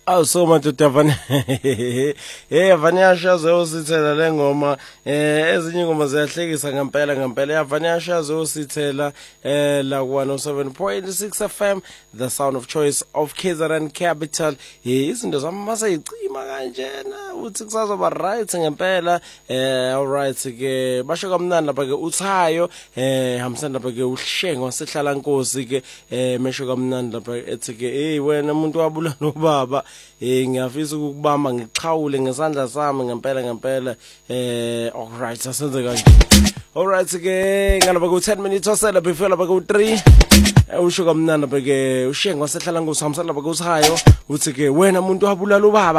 Awu so madoda Vane Vane yashaze usithela lengoma ezinye ingoma ziyahlekisa ngempela yavane yashaze usithela la 107.6 FM the sound of choice of KZN Capital izinto zami masayicima kanjena uthi kusazoba right ngempela alright ke basho kamnandi lapha ke uthayo hamsana lapha ke uhlengo wasehlala Nkosi ke mesho kamnandi lapha ethi ke hey wena umuntu wabula nobaba ngiyafisa ukubamba ngichawule ngesandla sami ngempela alright asenze kanje alright ke ngalapha ku 10 minutes osela before lapha ku 3 usho kamnandi lapha ke ushengo wasehlala Nkosi hamsana lapha ke uthayo uthi ke wena umuntu wabulala ubaba